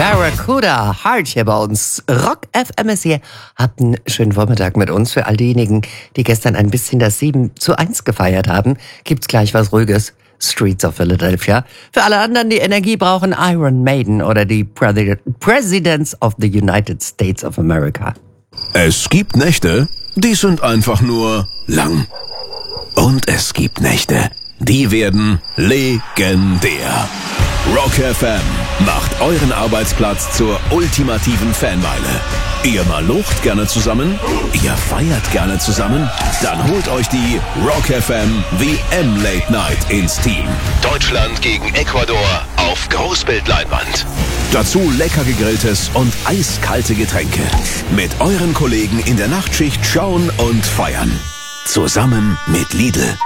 Barracuda, Hard hier bei uns. Rock FM ist hier. Habt einen schönen Vormittag mit uns. Für all diejenigen, die gestern ein bisschen das 7:1 gefeiert haben, gibt's gleich was Ruhiges. Streets of Philadelphia. Für alle anderen, die Energie brauchen, Iron Maiden oder die Presidents of the United States of America. Es gibt Nächte, die sind einfach nur lang. Und es gibt Nächte, die werden legendär. Rock FM macht euren Arbeitsplatz zur ultimativen Fanmeile. Ihr malocht gerne zusammen? Ihr feiert gerne zusammen? Dann holt euch die Rock FM WM Late Night ins Team. Deutschland gegen Ecuador auf Großbildleinwand. Dazu lecker gegrilltes und eiskalte Getränke. Mit euren Kollegen in der Nachtschicht schauen und feiern. Zusammen mit Lidl.